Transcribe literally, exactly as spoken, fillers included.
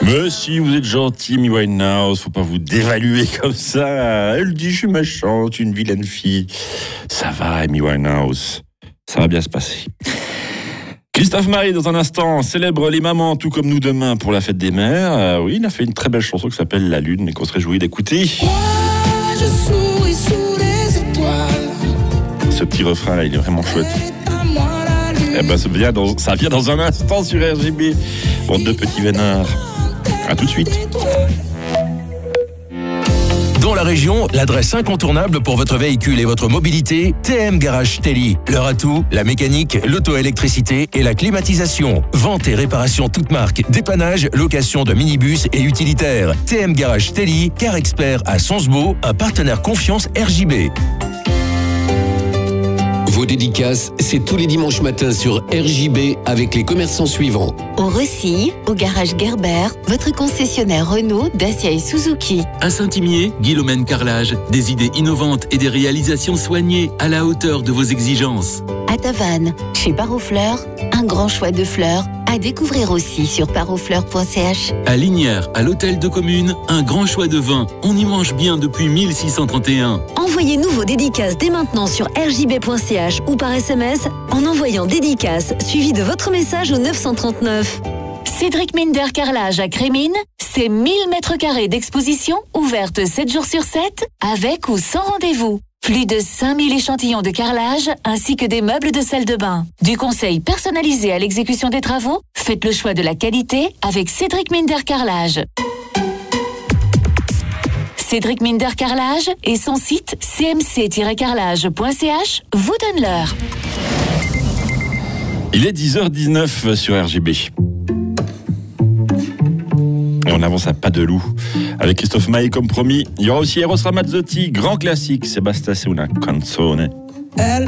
Mais si vous êtes gentil, Amy Winehouse, faut pas vous dévaluer comme ça. Elle dit je suis méchante, une vilaine fille. Ça va, Amy Winehouse, ça va bien se passer. Christophe Maé, dans un instant, célèbre les mamans, tout comme nous demain pour la fête des mères. Euh, oui, il a fait une très belle chanson qui s'appelle La Lune et qu'on se réjouit d'écouter. Moi, je souris sous les étoiles. Ce petit refrain là, il est vraiment chouette. Eh ben, ça vient dans, ça vient dans un instant sur R G B. Bande de petits vénards. À tout de suite. Dans la région, l'adresse incontournable pour votre véhicule et votre mobilité, T M Garage Telly. Leur atout, la mécanique, l'auto-électricité et la climatisation. Vente et réparation toutes marques, dépannage, location de minibus et utilitaires. T M Garage Telly, car expert à Sonsbeau, un partenaire confiance R J B. Vos dédicaces, c'est tous les dimanches matins sur R J B avec les commerçants suivants. Au Recy, au garage Gerber, votre concessionnaire Renault, Dacia et Suzuki. À Saint-Imier, Guillaume Carrelage, des idées innovantes et des réalisations soignées à la hauteur de vos exigences. À Tavannes, chez Parofleurs, un grand choix de fleurs à découvrir aussi sur parofleurs point c h. À Lignières, à l'hôtel de commune, un grand choix de vins. On y mange bien depuis mille six cent trente et un. Envoyez-nous vos dédicaces dès maintenant sur r j b point c h ou par S M S en envoyant dédicace suivi de votre message au neuf cent trente-neuf. Cédric Minder Carrelage à Crémine, c'est mille mètres carrés d'exposition ouvertes sept jours sur sept avec ou sans rendez-vous. Plus de cinq mille échantillons de carrelage ainsi que des meubles de salle de bain. Du conseil personnalisé à l'exécution des travaux, faites le choix de la qualité avec Cédric Minder Carrelage. Cédric Minder Carrelage et son site c m c tiret carrelage point c h vous donnent l'heure. Il est dix heures dix-neuf sur R G B. Et on avance à pas de loup. Avec Christophe Maé comme promis. Il y aura aussi Eros Ramazzotti, grand classique. C'est Basta se una canzone.